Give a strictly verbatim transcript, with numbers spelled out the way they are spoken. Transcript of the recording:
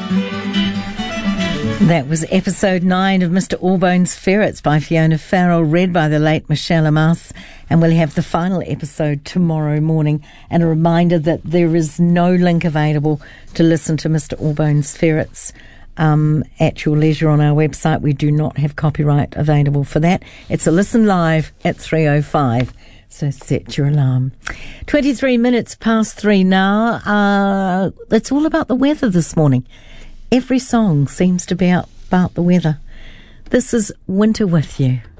That was episode nine of Mister Allbones Ferrets by Fiona Farrell, read by the late Michelle Amas, and we'll have the final episode tomorrow morning. And a reminder that there is no link available to listen to Mister Allbones Ferrets um, at your leisure on our website. We do not have copyright available for that. It's a listen live at three oh five, so set your alarm. twenty-three minutes past three now. Uh, it's all about the weather this morning. Every song seems to be about the weather. This is Winter With You.